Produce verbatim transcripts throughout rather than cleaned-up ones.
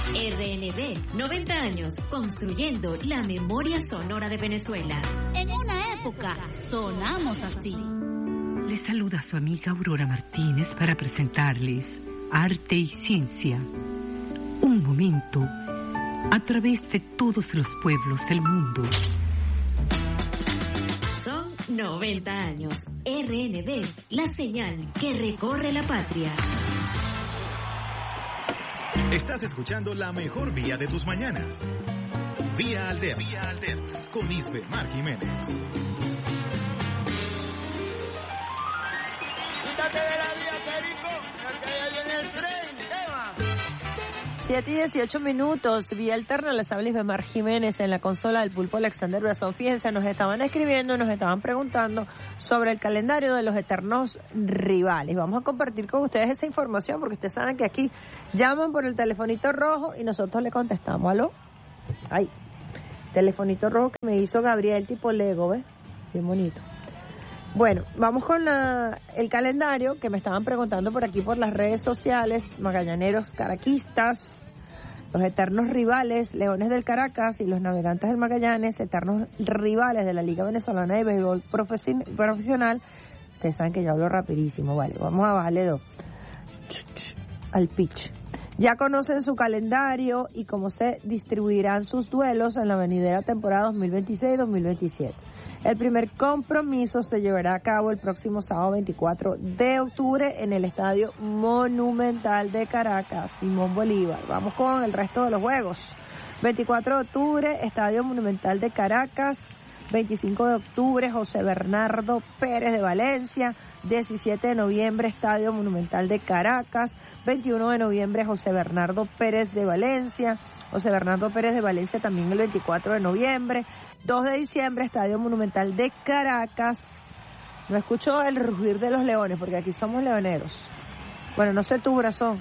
R N B, noventa años construyendo la memoria sonora de Venezuela. En una época sonamos así. Les saluda su amiga Aurora Martínez para presentarles Arte y Ciencia. Un momento a través de todos los pueblos del mundo. Son noventa años. R N B, la señal que recorre la patria. Estás escuchando la mejor vía de tus mañanas. Vía Alterna, Vía Alterna, con Isbemar Jiménez. Quítate de la vía, Perico, porque ya viene el tren, tema. siete y dieciocho minutos, Vía Alterna, les habla Isbemar Jiménez en la consola del Pulpo Alexander Brazón. Fíjense, nos estaban escribiendo, nos estaban preguntando sobre el calendario de los eternos rivales. Vamos a compartir con ustedes esa información porque ustedes saben que aquí llaman por el telefonito rojo y nosotros le contestamos. ¿Aló? Ay, telefonito rojo que me hizo Gabriel tipo Lego, ¿ves? Bien bonito. Bueno, vamos con la, el calendario que me estaban preguntando por aquí por las redes sociales. Magallaneros caraquistas, los eternos rivales, Leones del Caracas y los Navegantes del Magallanes, eternos rivales de la Liga Venezolana de Béisbol Profesional. Ustedes saben que yo hablo rapidísimo, vale, vamos a bajarle dos al pitch. Ya conocen su calendario y cómo se distribuirán sus duelos en la venidera temporada dos mil veintiséis dos mil veintisiete. El primer compromiso se llevará a cabo el próximo sábado veinticuatro de octubre en el Estadio Monumental de Caracas, Simón Bolívar. Vamos con el resto de los juegos. veinticuatro de octubre, Estadio Monumental de Caracas. veinticinco de octubre, José Bernardo Pérez de Valencia. diecisiete de noviembre, Estadio Monumental de Caracas. veintiuno de noviembre, José Bernardo Pérez de Valencia. José Bernardo Pérez de Valencia también el veinticuatro de noviembre. dos de diciembre, Estadio Monumental de Caracas. No escucho el rugir de los leones, porque aquí somos leoneros. Bueno, no sé tu Brazón.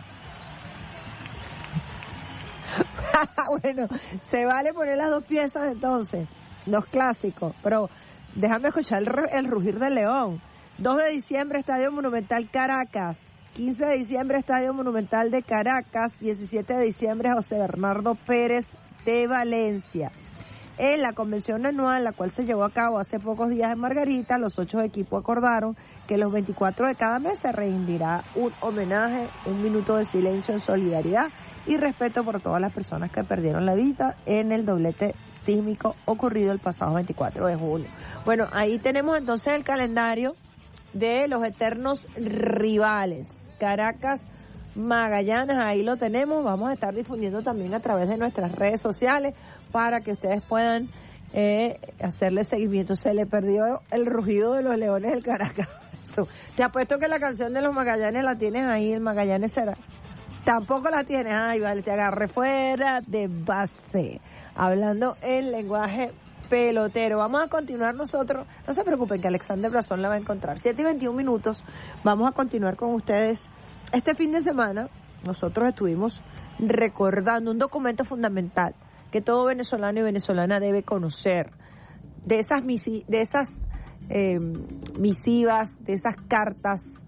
Bueno, se vale poner las dos piezas entonces, dos clásicos, pero déjame escuchar el, el rugir del león. dos de diciembre, Estadio Monumental Caracas. quince de diciembre, Estadio Monumental de Caracas. diecisiete de diciembre, José Bernardo Pérez de Valencia. En la convención anual, la cual se llevó a cabo hace pocos días en Margarita, los ocho equipos acordaron que los veinticuatro de cada mes se rendirá un homenaje, un minuto de silencio en solidaridad y respeto por todas las personas que perdieron la vida en el doblete sísmico ocurrido el pasado veinticuatro de junio. Bueno, ahí tenemos entonces el calendario de los eternos rivales. Caracas, Magallanes, ahí lo tenemos. Vamos a estar difundiendo también a través de nuestras redes sociales para que ustedes puedan eh, hacerle seguimiento. Se le perdió el rugido de los Leones del Caracas. Te apuesto que la canción de los Magallanes la tienes ahí, el Magallanes será. Tampoco la tienes, ay, vale, te agarré fuera de base. Hablando en lenguaje pelotero. Vamos a continuar nosotros, no se preocupen que Alexander Brazón la va a encontrar. siete y veintiún minutos, vamos a continuar con ustedes. Este fin de semana nosotros estuvimos recordando un documento fundamental que todo venezolano y venezolana debe conocer, de esas misi- de esas eh, misivas, de esas cartas,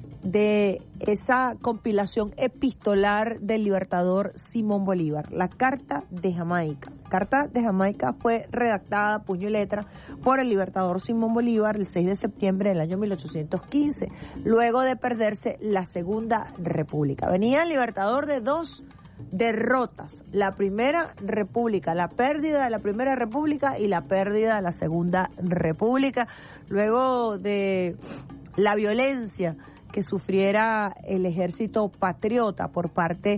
de esa compilación epistolar del libertador Simón Bolívar, la Carta de Jamaica. Carta de Jamaica fue redactada puño y letra por el libertador Simón Bolívar el seis de septiembre del año mil ochocientos quince, luego de perderse la Segunda República. Venía el libertador de dos derrotas, la Primera República, la pérdida de la Primera República y la pérdida de la Segunda República, luego de la violencia que sufriera el ejército patriota por parte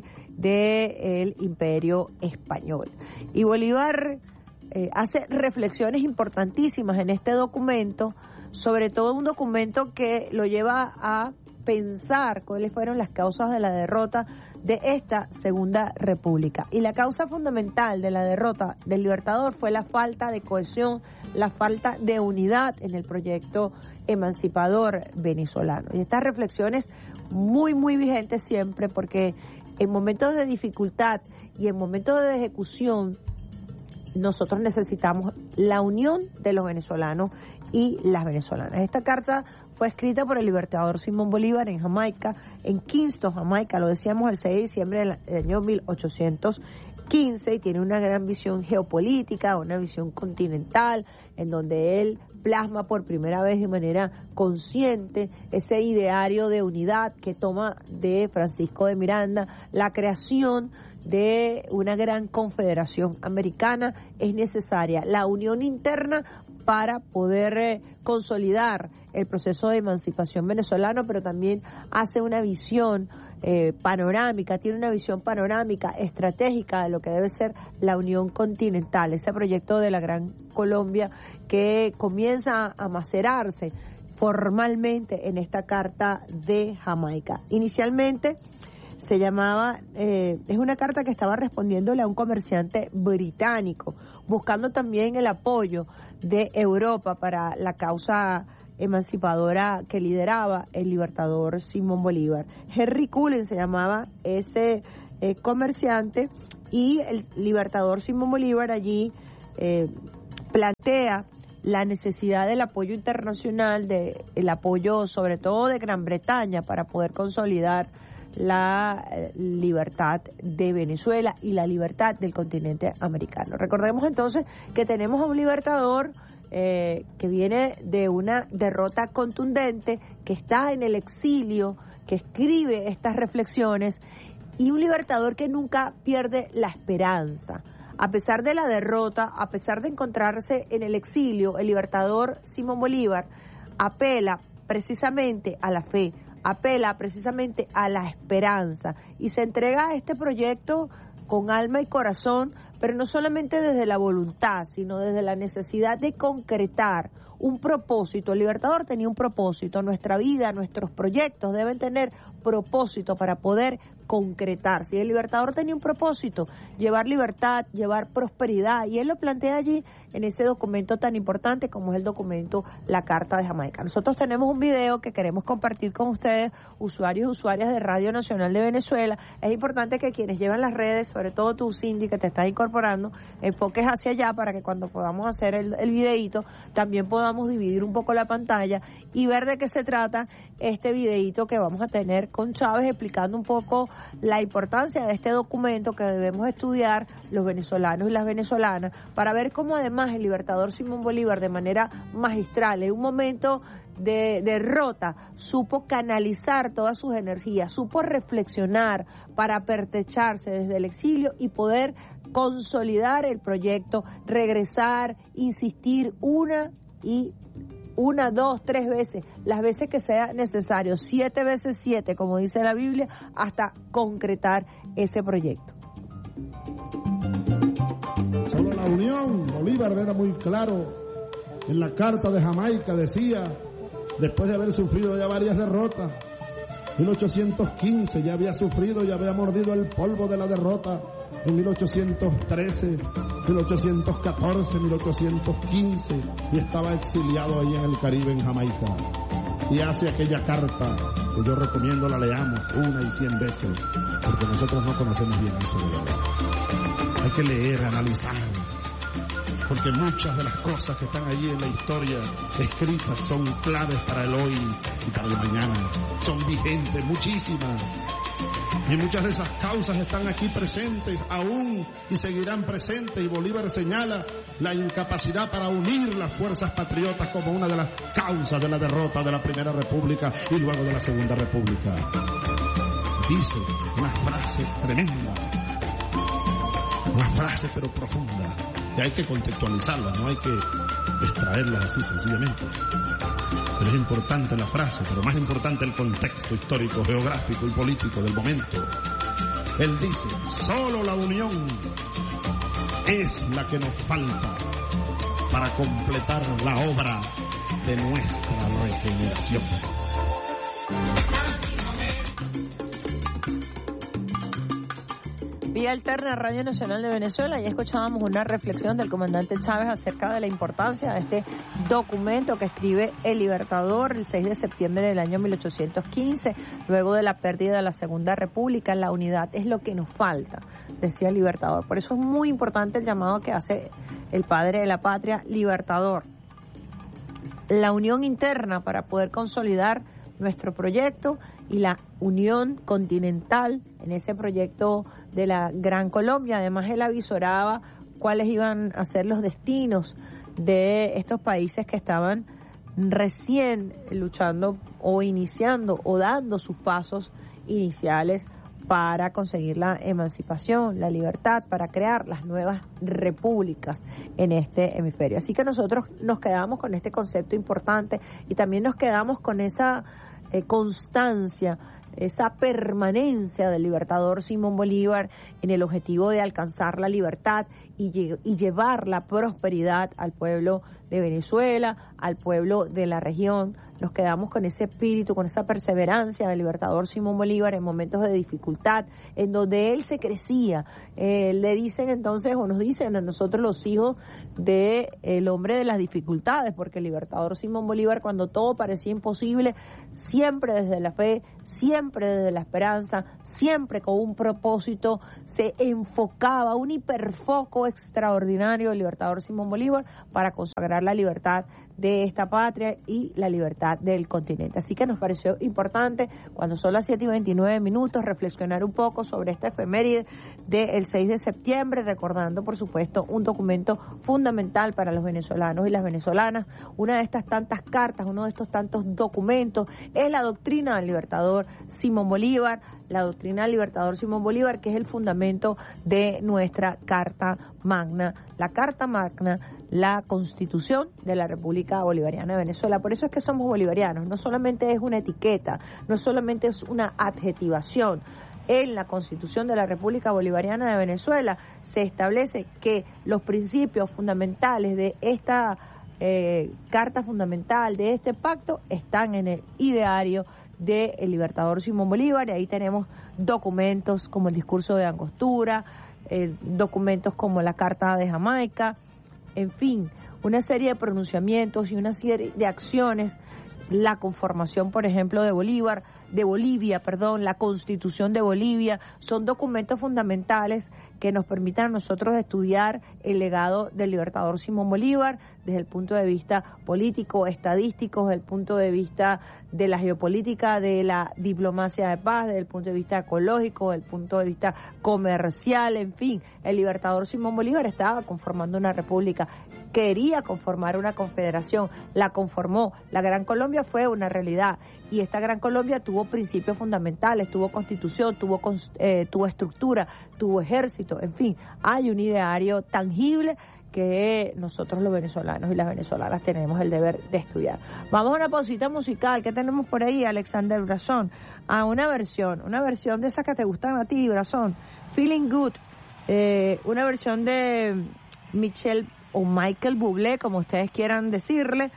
del Imperio Español. Y Bolívar eh, hace reflexiones importantísimas en este documento, sobre todo un documento que lo lleva a pensar cuáles fueron las causas de la derrota de esta Segunda República. Y la causa fundamental de la derrota del Libertador fue la falta de cohesión, la falta de unidad en el proyecto emancipador venezolano. Y estas reflexiones muy, muy vigentes siempre, porque en momentos de dificultad y en momentos de ejecución, nosotros necesitamos la unión de los venezolanos y las venezolanas. Esta carta fue escrita por el libertador Simón Bolívar en Jamaica, en Kingston, Jamaica, lo decíamos el seis de diciembre del año mil ochocientos quince, y tiene una gran visión geopolítica, una visión continental, en donde él plasma por primera vez de manera consciente ese ideario de unidad que toma de Francisco de Miranda, la creación de una gran confederación americana es necesaria, la unión interna para poder eh, consolidar el proceso de emancipación venezolano, pero también hace una visión eh, panorámica, tiene una visión panorámica, estratégica de lo que debe ser la unión continental, ese proyecto de la Gran Colombia que comienza a macerarse formalmente en esta Carta de Jamaica. Inicialmente se llamaba, eh, es una carta que estaba respondiéndole a un comerciante británico, buscando también el apoyo de Europa para la causa emancipadora que lideraba el libertador Simón Bolívar. Henry Cullen se llamaba ese eh, comerciante, y el libertador Simón Bolívar allí eh, plantea la necesidad del apoyo internacional, de el apoyo sobre todo de Gran Bretaña para poder consolidar la libertad de Venezuela y la libertad del continente americano. Recordemos entonces que tenemos a un libertador eh, que viene de una derrota contundente, que está en el exilio, que escribe estas reflexiones, y un libertador que nunca pierde la esperanza. A pesar de la derrota, a pesar de encontrarse en el exilio, el libertador Simón Bolívar apela precisamente a la fe, apela precisamente a la esperanza y se entrega a este proyecto con alma y corazón, pero no solamente desde la voluntad, sino desde la necesidad de concretar un propósito. El libertador tenía un propósito, nuestra vida, nuestros proyectos deben tener propósito para poder concretarse. Y el libertador tenía un propósito, llevar libertad, llevar prosperidad, y él lo plantea allí en ese documento tan importante como es el documento La Carta de Jamaica. Nosotros tenemos un video que queremos compartir con ustedes, usuarios y usuarias de Radio Nacional de Venezuela. Es importante que quienes llevan las redes, sobre todo tú, Cindy, que te estás incorporando, enfoques hacia allá para que cuando podamos hacer el, el videíto, también podamos dividir un poco la pantalla y ver de qué se trata este videíto que vamos a tener con Chávez, explicando un poco la importancia de este documento que debemos estudiar los venezolanos y las venezolanas para ver cómo además el libertador Simón Bolívar, de manera magistral, en un momento de derrota, supo canalizar todas sus energías, supo reflexionar para pertrecharse desde el exilio y poder consolidar el proyecto, regresar, insistir una y una, dos, tres veces, las veces que sea necesario, siete veces siete, como dice la Biblia, hasta concretar ese proyecto. Solo la unión. Bolívar era muy claro en la Carta de Jamaica, decía, después de haber sufrido ya varias derrotas, mil ochocientos quince ya había sufrido, ya había mordido el polvo de la derrota, en mil ochocientos trece, mil ochocientos catorce, mil ochocientos quince, y estaba exiliado ahí en el Caribe, en Jamaica. Y hace aquella carta que yo recomiendo la leamos una y cien veces, porque nosotros no conocemos bien eso de verdad. Hay que leer, analizar, porque muchas de las cosas que están allí en la historia escritas son claves para el hoy y para el mañana. Son vigentes, muchísimas. Y muchas de esas causas están aquí presentes aún y seguirán presentes, y Bolívar señala la incapacidad para unir las fuerzas patriotas como una de las causas de la derrota de la Primera República y luego de la Segunda República. Dice una frase tremenda, una frase pero profunda, que hay que contextualizarla, no hay que extraerla así sencillamente. Pero es importante la frase, pero más importante el contexto histórico, geográfico y político del momento. Él dice, solo la unión es la que nos falta para completar la obra de nuestra regeneración. Vía Alterna, Radio Nacional de Venezuela, ya escuchábamos una reflexión del comandante Chávez acerca de la importancia de este documento que escribe el libertador el seis de septiembre del año mil ochocientos quince, luego de la pérdida de la Segunda República. La unidad es lo que nos falta, decía el libertador. Por eso es muy importante el llamado que hace el padre de la patria, libertador. la unión interna para poder consolidar nuestro proyecto y la unión continental en ese proyecto de la Gran Colombia. Además, él avisoraba cuáles iban a ser los destinos de estos países que estaban recién luchando o iniciando o dando sus pasos iniciales para conseguir la emancipación, la libertad, para crear las nuevas repúblicas en este hemisferio. Así que nosotros nos quedamos con este concepto importante y también nos quedamos con esa eh, constancia, esa permanencia del libertador Simón Bolívar en el objetivo de alcanzar la libertad y, lle- y llevar la prosperidad al pueblo de Venezuela, al pueblo de la región. Nos quedamos con ese espíritu, con esa perseverancia del libertador Simón Bolívar en momentos de dificultad, en donde él se crecía. Eh, le dicen entonces, o nos dicen a nosotros los hijos de el hombre de las dificultades, porque el libertador Simón Bolívar, cuando todo parecía imposible, siempre desde la fe, siempre desde la esperanza, siempre con un propósito, se enfocaba, un hiperfoco extraordinario del libertador Simón Bolívar para consagrar la libertad de esta patria y la libertad del continente. Así que nos pareció importante, cuando son las siete y veintinueve minutos, reflexionar un poco sobre esta efeméride del seis de septiembre, recordando, por supuesto, un documento fundamental para los venezolanos y las venezolanas. Una de estas tantas cartas, uno de estos tantos documentos, es la doctrina del libertador Simón Bolívar, la doctrina del libertador Simón Bolívar, que es el fundamento de nuestra Carta Magna, la Carta Magna, la Constitución de la República Bolivariana de Venezuela. Por eso es que somos bolivarianos, no solamente es una etiqueta, no solamente es una adjetivación. En la Constitución de la República Bolivariana de Venezuela se establece que los principios fundamentales de esta eh, Carta Fundamental, de este pacto, están en el ideario del libertador Simón Bolívar, y ahí tenemos documentos como el discurso de Angostura, eh, documentos como la Carta de Jamaica, en fin, una serie de pronunciamientos y una serie de acciones, la conformación, por ejemplo, de Bolívar, de Bolivia, perdón, la Constitución de Bolivia, son documentos fundamentales que nos permitan a nosotros estudiar el legado del libertador Simón Bolívar desde el punto de vista político, estadístico, desde el punto de vista de la geopolítica, de la diplomacia de paz, desde el punto de vista ecológico, desde el punto de vista comercial, en fin. El libertador Simón Bolívar estaba conformando una república, quería conformar una confederación, la conformó. La Gran Colombia fue una realidad y esta Gran Colombia tuvo principios fundamentales, tuvo constitución, tuvo, eh, tuvo estructura, tuvo ejército, en fin, hay un ideario tangible que nosotros los venezolanos y las venezolanas tenemos el deber de estudiar. Vamos a una pausita musical. ¿Qué tenemos por ahí, Alexander Brazón? A una versión, una versión de esas que te gustan a ti, Brazón. Feeling Good, eh, una versión de Michel o Michael Bublé, como ustedes quieran decirle.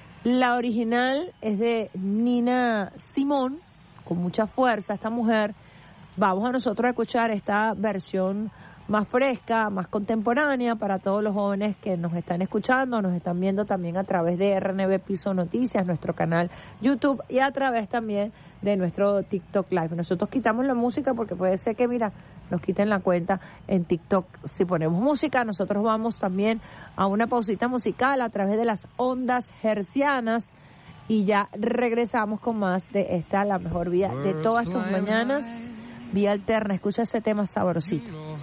La original es de Nina Simone, con mucha fuerza esta mujer. Vamos a nosotros a escuchar esta versión más fresca, más contemporánea para todos los jóvenes que nos están escuchando, nos están viendo también a través de R N B Piso Noticias, nuestro canal YouTube, y a través también de nuestro TikTok Live. Nosotros quitamos la música porque puede ser que, mira, nos quiten la cuenta en TikTok si ponemos música. Nosotros vamos también a una pausita musical a través de las ondas hercianas y ya regresamos con más de esta, la mejor vía de todas tus mañanas, vía alterna. Escucha este tema sabrosito.